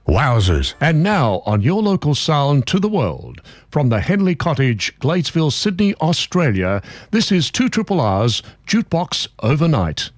Wowzers. And now on your local sound to the world, from the Henley Cottage, Gladesville, Sydney, Australia, this is 2RRR's Jukebox Overnight.